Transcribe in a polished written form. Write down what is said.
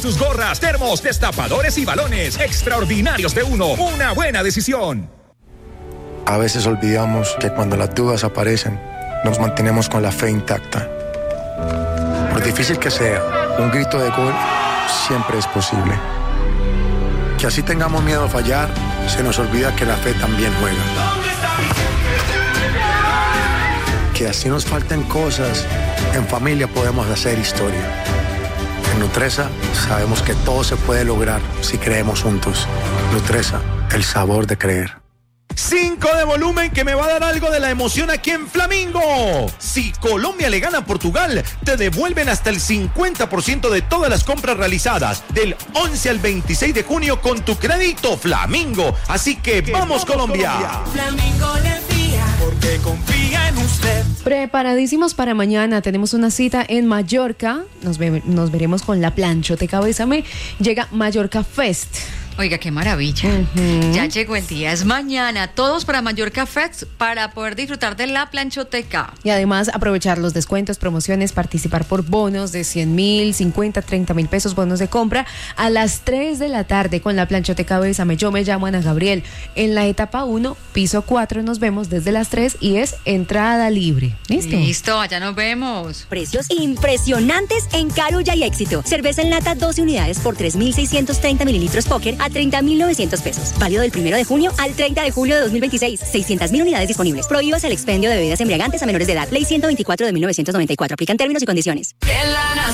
Sus gorras, termos, destapadores y balones. Extraordinarios de Uno. Una buena decisión. A veces olvidamos que cuando las dudas aparecen, nos mantenemos con la fe intacta. Por difícil que sea, un grito de gol siempre es posible. Que así tengamos miedo a fallar, se nos olvida que la fe también juega. Que así nos falten cosas, en familia podemos hacer historia. En Nutresa sabemos que todo se puede lograr si creemos juntos. Nutresa, el sabor de creer. 5 de volumen que me va a dar algo de la emoción aquí en Flamingo. Si Colombia le gana a Portugal, te devuelven hasta el 50% de todas las compras realizadas del 11 al 26 de junio con tu crédito Flamingo. Así que vamos Colombia. Flamingo le fía porque confía en usted. Preparadísimos para mañana. Tenemos una cita en Mallorca. Nos veremos con la Planchoteca Bésame. Llega Mallorca Fest. Oiga, qué maravilla. Uh-huh. Ya llegó el día, es mañana. Todos para Mallorca Fest para poder disfrutar de la Planchoteca. Y además aprovechar los descuentos, promociones, participar por bonos de 100,000, 50, 30,000 pesos, bonos de compra a las 3 de la tarde con la Planchoteca Bésame. Yo me llamo Ana Gabriel. En la etapa 1, piso 4, nos vemos desde las 3 y es entrada libre. ¿Listo? Listo, allá nos vemos. Precios impresionantes en Carulla y Éxito. Cerveza en lata 12 unidades por 3.630 mililitros Póker a 30.900 pesos. Válido del 1 de junio al 30 de julio de 2026. 600,000 unidades disponibles. Prohíbas el expendio de bebidas embriagantes a menores de edad. Ley 124 de 1994. Aplican términos y condiciones.